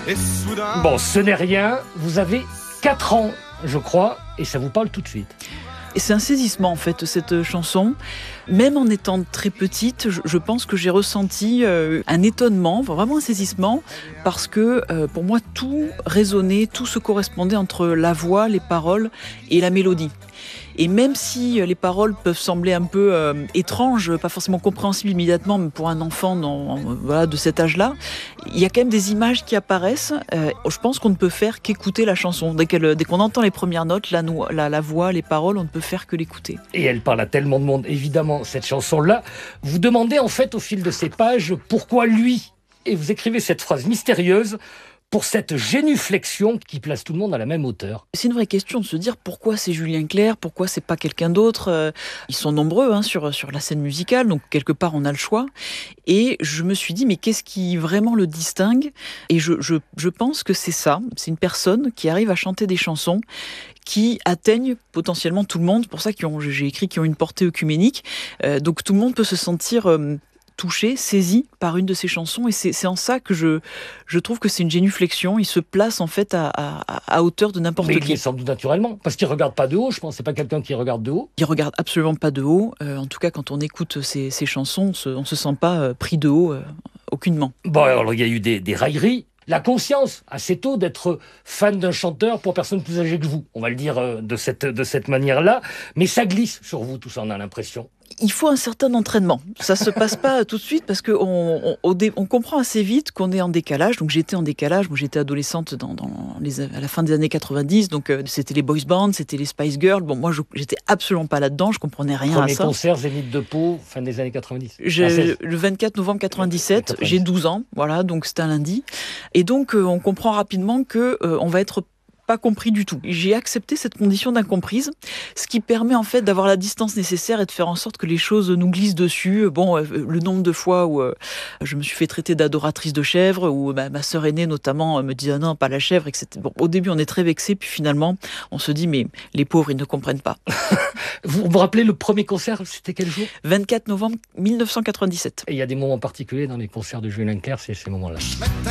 Et soudain... Bon, ce n'est rien, vous avez 4 ans, je crois, et ça vous parle tout de suite. Et c'est un saisissement en fait, cette chanson. Même en étant très petite, je pense que j'ai ressenti un étonnement, vraiment un saisissement, parce que pour moi tout résonnait, tout se correspondait entre la voix, les paroles et la mélodie. Et même si les paroles peuvent sembler un peu étranges, pas forcément compréhensibles immédiatement, mais pour un enfant de cet âge-là, il y a quand même des images qui apparaissent. Je pense qu'on ne peut faire qu'écouter la chanson. Dès qu'on entend les premières notes, la voix, les paroles, on ne peut faire que l'écouter. Et elle parle à tellement de monde, évidemment, cette chanson-là. Vous demandez en fait au fil de ces pages pourquoi lui. Et vous écrivez cette phrase mystérieuse pour cette génuflexion qui place tout le monde à la même hauteur. C'est une vraie question de se dire pourquoi c'est Julien Clerc, pourquoi c'est pas quelqu'un d'autre. Ils sont nombreux sur la scène musicale, donc quelque part on a le choix. Et je me suis dit mais qu'est-ce qui vraiment le distingue ? Et je pense que c'est ça, c'est une personne qui arrive à chanter des chansons qui atteignent potentiellement tout le monde. C'est pour ça j'ai écrit qui ont une portée œcuménique. Donc tout le monde peut se sentir touché, saisi par une de ses chansons, et c'est en ça que je trouve que c'est une génuflexion. Il se place en fait à hauteur de n'importe qui. Mais il est sans doute naturellement, parce qu'il regarde pas de haut, je pense. C'est pas quelqu'un qui regarde de haut. Il regarde absolument pas de haut. En tout cas, quand on écoute ses chansons, on se sent pas pris de haut, aucunement. Bon, alors il y a eu des railleries. La conscience, assez tôt, d'être fan d'un chanteur pour personne plus âgée que vous. On va le dire de cette manière-là. Mais ça glisse sur vous, tout ça, on a l'impression. Il faut un certain entraînement. Ça se passe pas tout de suite parce que on comprend assez vite qu'on est en décalage. Donc j'étais en décalage. Moi j'étais adolescente à la fin des années 90. Donc c'était les boys bands, c'était les Spice Girls. Bon, moi j'étais absolument pas là-dedans. Je comprenais rien à ça. Premier concert Zénith de Pau, fin des années 90. Le 24 novembre 97, j'ai 12 ans. Voilà, donc c'était un lundi. Et donc on comprend rapidement que on va être pas compris du tout. J'ai accepté cette condition d'incomprise, ce qui permet en fait d'avoir la distance nécessaire et de faire en sorte que les choses nous glissent dessus. Bon, le nombre de fois où je me suis fait traiter d'adoratrice de chèvre, où ma sœur aînée notamment me disait non, pas la chèvre, etc. Bon, au début on est très vexé, puis finalement on se dit mais les pauvres ils ne comprennent pas. Vous vous rappelez le premier concert, c'était quel jour ? 24 novembre 1997. Et il y a des moments particuliers dans les concerts de Julien Clerc, c'est ces moments-là.